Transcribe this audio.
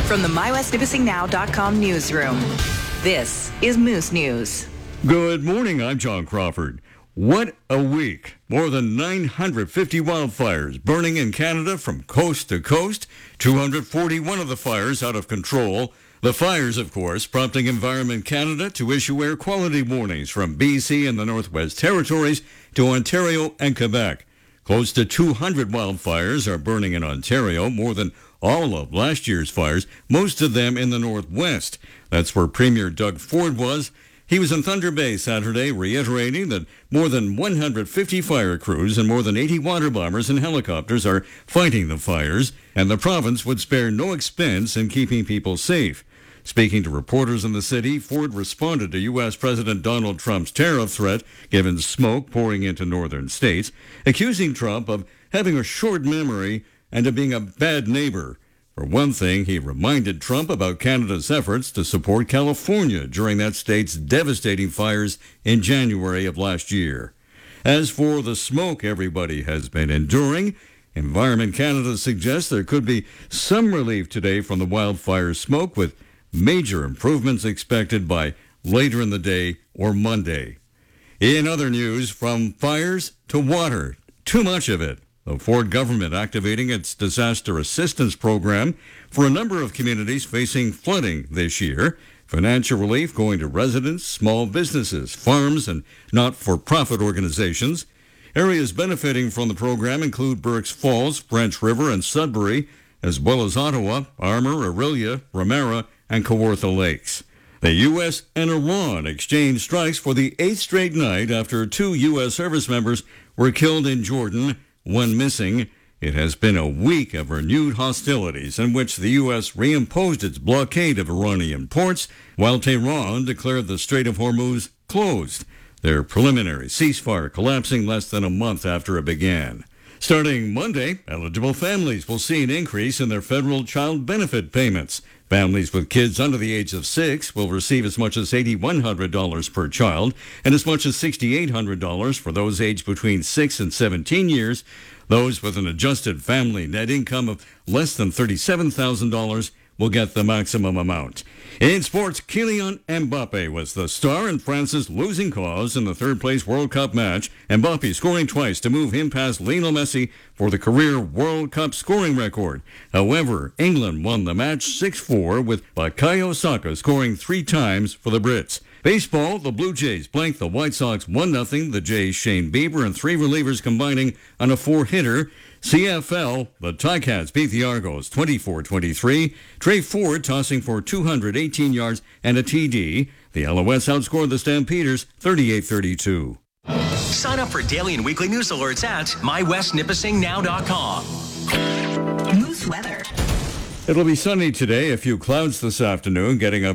From the MyWestNipissingNow.com newsroom, this is Moose News. Good morning, I'm John Crawford. What a week. More than 950 wildfires burning in Canada from coast to coast. 241 of the fires out of control. The fires, of course, prompting Environment Canada to issue air quality warnings from BC and the Northwest Territories to Ontario and Quebec. Close to 200 wildfires are burning in Ontario, more than all of last year's fires, most of them in the Northwest. That's where Premier Doug Ford was. He was in Thunder Bay Saturday, reiterating that more than 150 fire crews and more than 80 water bombers and helicopters are fighting the fires, and the province would spare no expense in keeping people safe. Speaking to reporters in the city, Ford responded to U.S. President Donald Trump's tariff threat, given smoke pouring into northern states, accusing Trump of having a short memory and of being a bad neighbor. For one thing, he reminded Trump about Canada's efforts to support California during that state's devastating fires in January of last year. As for the smoke everybody has been enduring, Environment Canada suggests there could be some relief today from the wildfire smoke, with major improvements expected by later in the day or Monday. In other news, from fires to water, too much of it. The Ford government activating its disaster assistance program for a number of communities facing flooding this year. Financial relief going to residents, small businesses, farms, and not-for-profit organizations. Areas benefiting from the program include Burkes Falls, French River, and Sudbury, as well as Ottawa, Armour, Orillia, Ramara, and Kawartha Lakes. The U.S. and Iran exchanged strikes for the 8th straight night after 2 U.S. service members were killed in Jordan, one missing. It has been a week of renewed hostilities in which the U.S. reimposed its blockade of Iranian ports, while Tehran declared the Strait of Hormuz closed, their preliminary ceasefire collapsing less than a month after it began. Starting Monday, eligible families will see an increase in their federal child benefit payments. Families with kids under the age of 6 will receive as much as $8,100 per child and as much as $6,800 for those aged between 6 and 17 years. Those with an adjusted family net income of less than $37,000 will get the maximum amount. In sports, Kylian Mbappe was the star in France's losing cause in the third-place World Cup match. Mbappe scoring twice to move him past Lionel Messi for the career World Cup scoring record. However, England won the match 6-4, with Bukayo Saka scoring 3 times for the Brits. Baseball, the Blue Jays blanked the White Sox 1-0. The Jays' Shane Bieber and 3 relievers combining on a 4-hitter. CFL, the Ticats beat the Argos 24-23. Trey Ford tossing for 218 yards and a TD. The Alouettes outscored the Stampeders 38-32. Sign up for daily and weekly news alerts at MyWestNipissingNow.com. Moose weather. It'll be sunny today, a few clouds this afternoon, getting up